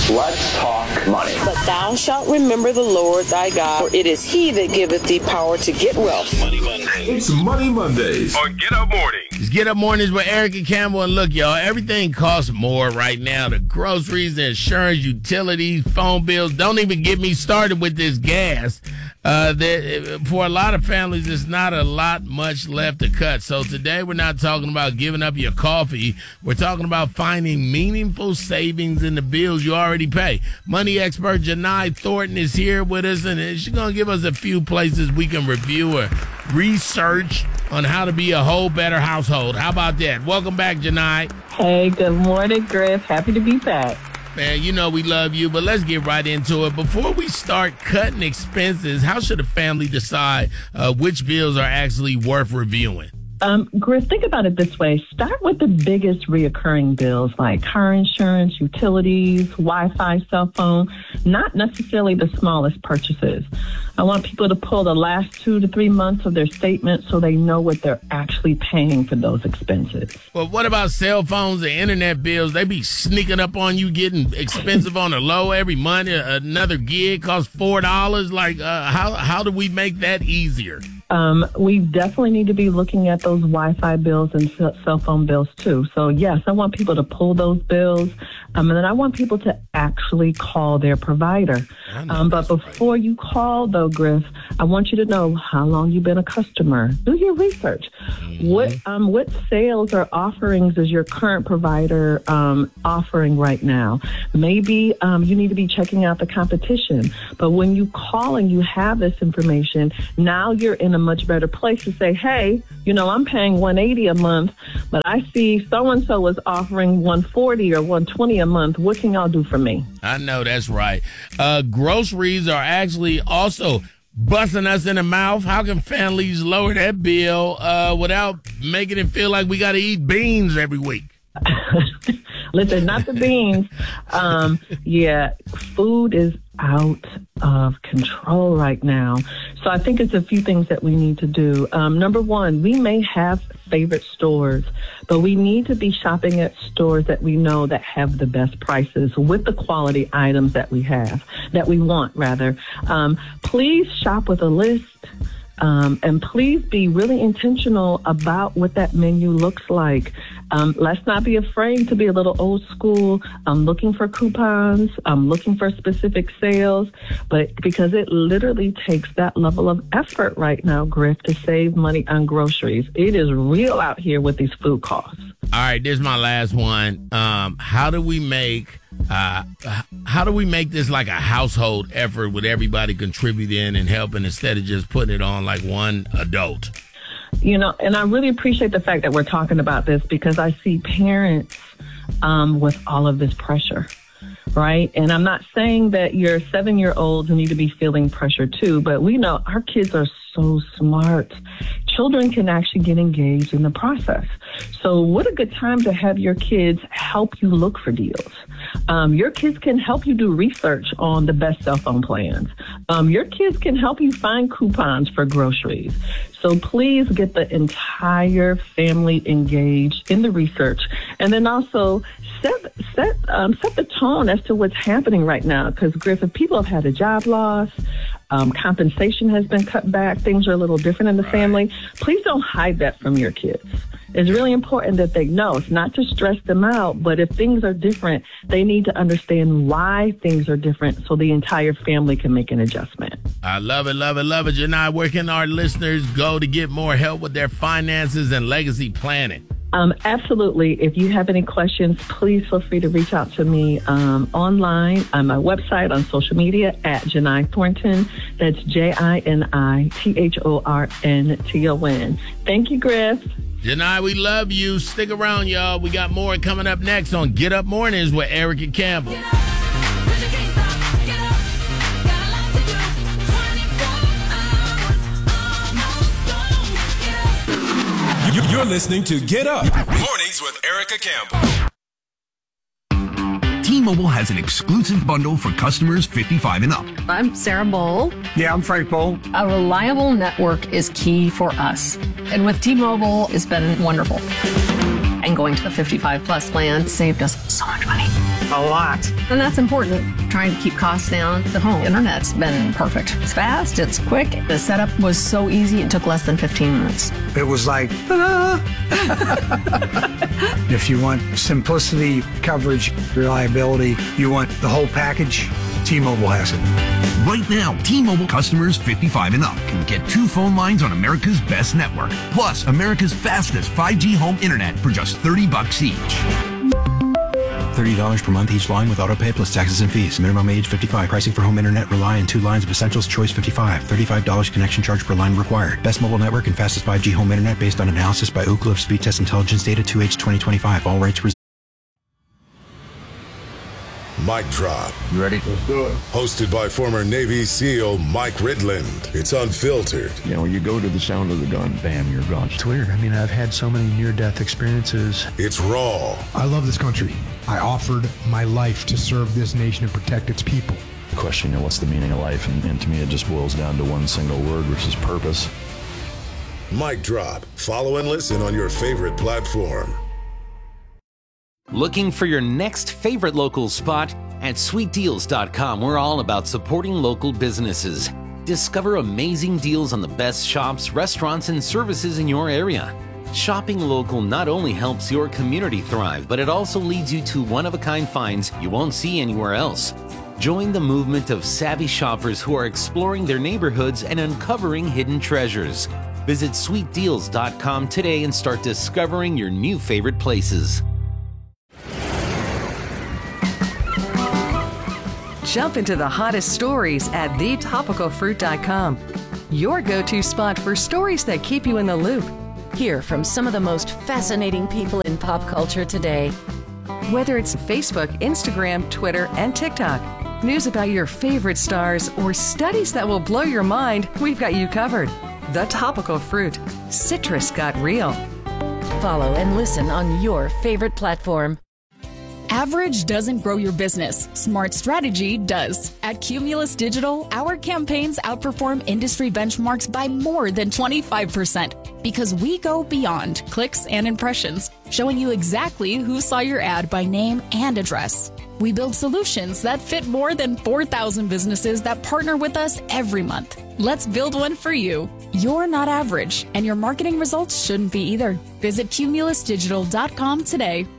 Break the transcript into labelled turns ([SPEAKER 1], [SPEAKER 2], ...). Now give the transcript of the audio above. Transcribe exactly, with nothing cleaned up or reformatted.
[SPEAKER 1] Let's talk money.
[SPEAKER 2] But thou shalt remember the Lord thy God, for it is he that giveth thee power to get wealth.
[SPEAKER 3] Money Mondays.
[SPEAKER 4] It's Money Mondays
[SPEAKER 3] on Get Up Mornings.
[SPEAKER 5] It's Get Up Mornings with Erica Campbell. And look, y'all, everything costs more right now. The groceries, the insurance, utilities, phone bills. Don't even get me started with this gas. Uh, that, for a lot of families, there's not a lot much left to cut. So today we're not talking about giving up your coffee. We're talking about finding meaningful savings in the bills you already pay. Money expert Janai Thornton is here with us, and she's going to give us a few places we can review or research on how to be a whole better household. How about that? Welcome back, Janai.
[SPEAKER 6] Hey, good morning, Griff. Happy to be back.
[SPEAKER 5] Man, you know we love you, but let's get right into it. Before we start cutting expenses, how should a family decide uh, which bills are actually worth reviewing?
[SPEAKER 6] Um, Griff, think about it this way. Start with the biggest reoccurring bills like car insurance, utilities, Wi-Fi, cell phone, not necessarily the smallest purchases. I want people to pull the last two to three months of their statement so they know what they're actually paying for those expenses.
[SPEAKER 5] Well, what about cell phones and internet bills? They be sneaking up on you, getting expensive on the low every month. Another gig costs four dollars. Like, uh, how, how do we make that easier?
[SPEAKER 6] Um, we definitely need to be looking at those Wi-Fi bills and cell phone bills too. So yes, I want people to pull those bills. Um, and then I want people to actually call their provider. Um, but before right. you call though, Griff, I want you to know how long you've been a customer. Do your research. Mm-hmm. What, um, what sales or offerings is your current provider, um, offering right now? Maybe, um, you need to be checking out the competition, but when you call and you have this information, now you're in a much better place to say, hey, you know, I'm paying one hundred eighty dollars a month, but I see so-and-so is offering one hundred forty dollars or one hundred twenty dollars a month. What can y'all do for me?
[SPEAKER 5] I know that's right. Uh, groceries are actually also busting us in the mouth. How can families lower that bill uh, without making it feel like we got to eat beans every week?
[SPEAKER 6] Listen, not the beans. Um, yeah, food is out of control right now. So I think it's a few things that we need to do. Um, number one, we may have favorite stores, but we need to be shopping at stores that we know that have the best prices with the quality items that we have, that we want, rather. Um, please shop with a list. Um, and please be really intentional about what that menu looks like. Um, let's not be afraid to be a little old school. I'm looking for coupons. I'm looking for specific sales. But because it literally takes that level of effort right now, Griff, to save money on groceries. It is real out here with these food costs.
[SPEAKER 5] All right, this is my last one. Um, how do we make... Uh, how do we make this like a household effort with everybody contributing and helping instead of just putting it on like one adult?
[SPEAKER 6] You know, and I really appreciate the fact that we're talking about this because I see parents um, with all of this pressure, right? And I'm not saying that your seven-year-olds need to be feeling pressure too, but we know our kids are so smart. Children can actually get engaged in the process. So what a good time to have your kids help you look for deals. Um, your kids can help you do research on the best cell phone plans. Um, your kids can help you find coupons for groceries. So please get the entire family engaged in the research. And then also set set um, set the tone as to what's happening right now. Because, Griff, if people have had a job loss, um, compensation has been cut back, things are a little different in the family, please don't hide that from your kids. It's really important that they know. It's not to stress them out, but if things are different, they need to understand why things are different so the entire family can make an adjustment.
[SPEAKER 5] I love it, love it, love it. Janai, where can our listeners go to get more help with their finances and legacy planning?
[SPEAKER 6] Um, absolutely. If you have any questions, please feel free to reach out to me um, online on my website, on social media at Janai Thornton. That's J I N I T H O R N T O N. Thank you, Griff.
[SPEAKER 5] Janai, we love you. Stick around, y'all. We got more coming up next on Get Up Mornings with Erica Campbell.
[SPEAKER 4] You're listening to Get Up Mornings with Erica Campbell.
[SPEAKER 7] T-Mobile has an exclusive bundle for customers fifty-five and up.
[SPEAKER 8] I'm Sarah Bowl.
[SPEAKER 9] Yeah, I'm Frank Bowl.
[SPEAKER 8] A reliable network is key for us. And with T-Mobile, it's been wonderful. And going to the fifty-five plus plan saved us so much money.
[SPEAKER 1] a lot.
[SPEAKER 8] And that's important. Trying to keep costs down. The home internet's been perfect. It's fast, it's quick. The setup was so easy, it took less than fifteen minutes.
[SPEAKER 1] It was like, ah. If you want simplicity, coverage, reliability, you want the whole package, T-Mobile has it.
[SPEAKER 7] Right now, T-Mobile customers fifty-five and up can get two phone lines on America's best network, plus America's fastest five G home internet for just thirty bucks each.
[SPEAKER 3] thirty dollars per month each line with autopay plus taxes and fees. Minimum age fifty-five. Pricing for home internet rely on two lines of Essentials Choice fifty-five. thirty-five dollars connection charge per line required. Best mobile network and fastest five G home internet based on analysis by Ookla of Speed Test Intelligence data two H twenty twenty-five. All rates reserved.
[SPEAKER 9] Mic Drop.
[SPEAKER 10] You ready? Let's do it.
[SPEAKER 9] Hosted by former Navy SEAL Mike Ridland. It's unfiltered.
[SPEAKER 10] You know, you go to the sound of the gun, bam, you're gone.
[SPEAKER 11] It's weird. I mean, I've had so many near-death experiences.
[SPEAKER 9] It's raw.
[SPEAKER 12] I love this country. I offered my life to serve this nation and protect its people.
[SPEAKER 10] The question, you know, what's the meaning of life? And, and to me, it just boils down to one single word, which is purpose.
[SPEAKER 9] Mic Drop. Follow and listen on your favorite platform.
[SPEAKER 13] Looking for your next favorite local spot? At sweet deals dot com, we're all about supporting local businesses. Discover amazing deals on the best shops, restaurants, and services in your area. Shopping local not only helps your community thrive, but it also leads you to one-of-a-kind finds you won't see anywhere else. Join the movement of savvy shoppers who are exploring their neighborhoods and uncovering hidden treasures. Visit sweet deals dot com today and start discovering your new favorite places.
[SPEAKER 14] Jump into the hottest stories at the topical fruit dot com. Your go-to spot for stories that keep you in the loop.
[SPEAKER 15] Hear from some of the most fascinating people in pop culture today.
[SPEAKER 14] Whether it's Facebook, Instagram, Twitter, and TikTok, news about your favorite stars, or studies that will blow your mind, we've got you covered. The Topical Fruit. Citrus got real.
[SPEAKER 15] Follow and listen on your favorite platform.
[SPEAKER 16] Average doesn't grow your business. Smart strategy does. At Cumulus Digital, our campaigns outperform industry benchmarks by more than twenty-five percent because we go beyond clicks and impressions, showing you exactly who saw your ad by name and address. We build solutions that fit more than four thousand businesses that partner with us every month. Let's build one for you. You're not average, and your marketing results shouldn't be either. Visit Cumulus Digital dot com today.